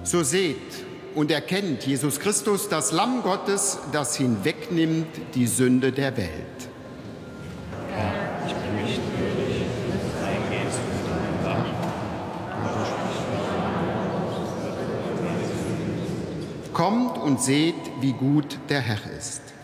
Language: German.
So seht und erkennt Jesus Christus, das Lamm Gottes, das hinwegnimmt die Sünde der Welt. Ich bin nicht würdig, dass du eingehst mit deinem Wort, aber sprich. Kommt und seht, wie gut der Herr ist.